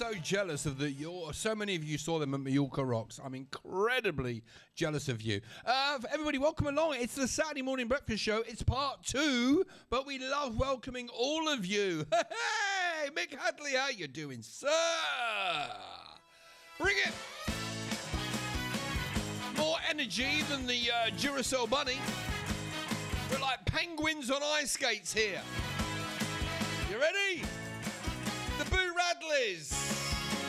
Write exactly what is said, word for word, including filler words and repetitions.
so jealous of the. Your, so many of you saw them at Mallorca Rocks. I'm incredibly jealous of you. Uh, everybody, welcome along. It's the Saturday Morning Breakfast Show. It's part two, but we love welcoming all of you. Hey, Mick Hadley, how you doing, sir? Bring it. More energy than the uh, Duracell bunny. We're like penguins on ice skates here. You ready? The Boo Radleys.